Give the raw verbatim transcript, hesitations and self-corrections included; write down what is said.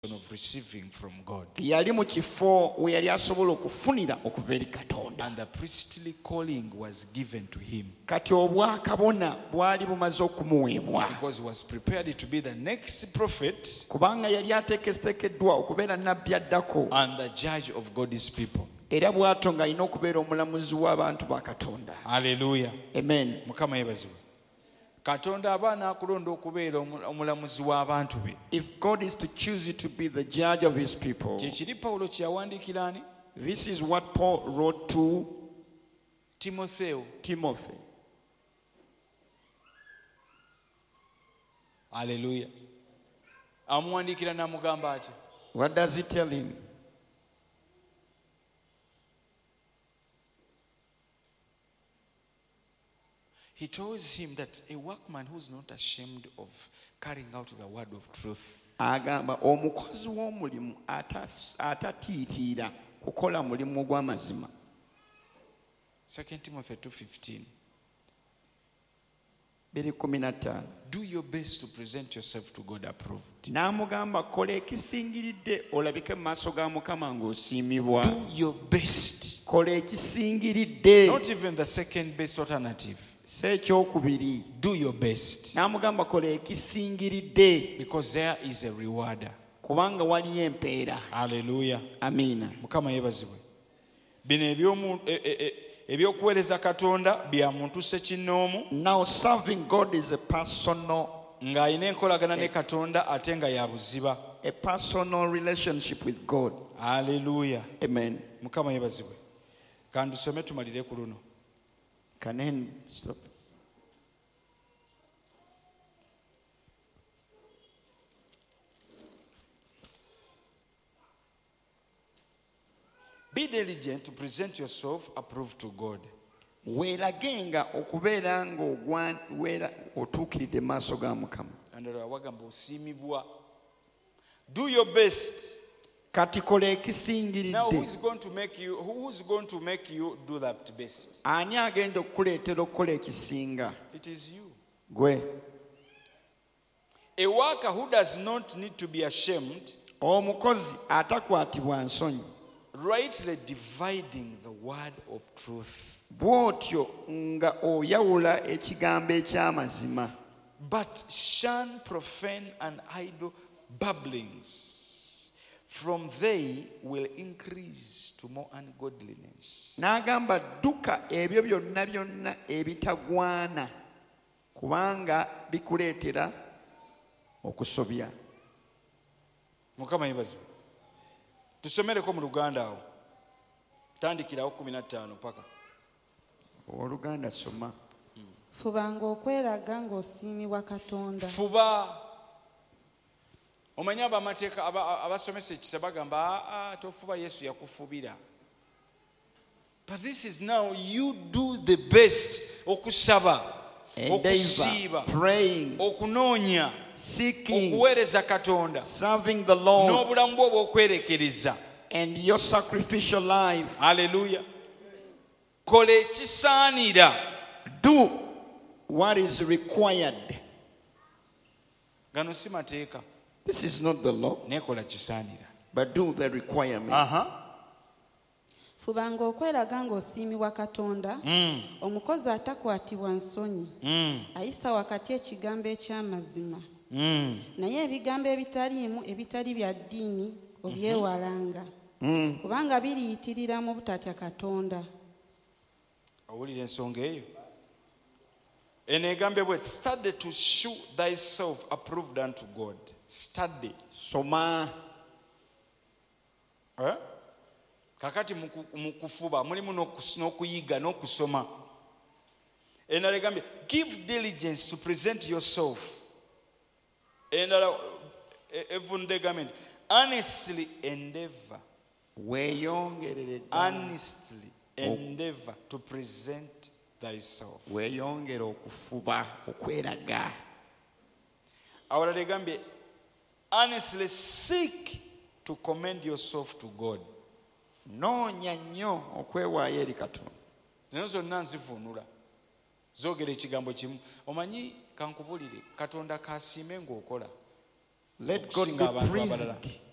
of receiving from God. Yali mu kifo we yali asobola okufunira okuva eri Katonda. And the priestly calling was given to him. Kati obwakabona bwali bumaze okumuweebwa. Because he was prepared to be the next prophet. Kubanga yali ateeketeekeddwa okubeera nnabbi addako. And the judge of God's people. Era bw'atyo ng'alina okubeera omulamuzi w'abantu ba Katonda. Hallelujah. Amen. Mukama yeebazibwe. Katonda abaana akulonda okubeera omulamuzi w'abantu be. If God is to choose you to be the judge of his people, kyekiri Pawulo kye yawandiikira ani? This is what Paul wrote to Timotheo. Timothy. Hallelujah. Amuwandiikira n'amugamba ati? What does he tell him? He tells him that a workman who's not ashamed of carrying out the word of truth. Agamba omukozi w'omulimu atatiitira kukola mulimu gw'amazima. Second Timothy two fifteen. Do your best to present yourself to God approved. N'amugamba kola ekisingiridde olabike mu maaso ga Mukama ng'osiimibwa. Do your best. Kola ekisingiridde. Not even the second best alternative. Sekyokubiri. Do your best. N'amugamba kola ekisingiridde. Because there is a rewarder. Kubanga waliyo empeera. Hallelujah. Amina. Mukama yeebazibwe. Bino ebyomu ebyokuweereza Katonda bya muntu sekinnoomu. Now serving God is a personal. Ng'alina enkolagana ne Katonda ate nga ya buziba. A personal relationship with God. Hallelujah. Amen. Mukama yeebazibwe. Kandi tusome tumalire ku luno. Can I stop? Be diligent to present yourself approved to God. Weeragenga okubeera ng'owera otuukiridde maaso ga Mukama. Wagamba osiimibwa. Do your best. Kati kola ekisingiridde. Now who is going to make you who is going to make you do that best? Ani agenda okukuleetera okukola ekisinga? It is you. Gwe. A worker who does not need to be ashamed. Omukozi atakwatibwa nsonyi. Rightly dividing the word of truth. Bw'otyo nga oyawula ekigambo eky'amazima. But shun profane and idle babblings. From they will increase to more ungodliness. N'agamba dduka ebyo byonna byonna ebitagwana kubanga bikuleetera okusobya. Mukama yeebazibwe. Tusomereko mu Luganda awo. Tandikirawo kumi na ttaano paka. Oluganda soma. Fubanga okweraga ng'osiimibwa Katonda. Fuba. Omanya abamateeka abasomesa ekisa bagamba ah tofuba Yesu yakufubira. But this is now you do the best okusaba, okusiiba, praying, okunoonya, seeking, okuweereza Katonda, serving the Lord, n'obulamu bwo obw'okwerekereza, and your sacrificial life. Hallelujah. Kola ekisaanira. Do what is required. Gano si mateeka. This is not the law. Nekola kisaanira. But do the requirement. Uh-huh. Fubanga okweraga ng'osiimibwa Katonda. Mm. Omukozi atakwatibwa nsonyi. Mm. Ayisa wakati ekigambo eky'amazima. Mm. Naye ebigambo ebitaliimu ebitali bya ddiini obyewalanga. Mm. Kubanga biriyitirira mu butatya Katonda. Awulira ensonga eyo. Eno egambe bwe study to show thyself approved unto God. Study. Soma. Eh? Kakati mukufuba mulimu n'okuyiga n'okusoma. Endala egambye give diligence to present yourself. Endala evunde egambye honestly endeavor. Weeyongerere. Honestly endeavor to present thyself. Weeyongere okufuba okweraga. Awalala egambye honestly seek to commend yourself to God. Noonya nnyo okwewaayo eri Katonda. Zino zonna nzivunula. Zoogera ekigambo kimu. Omanyi kankubulire Katonda kasiime ng'okola. Let God be praised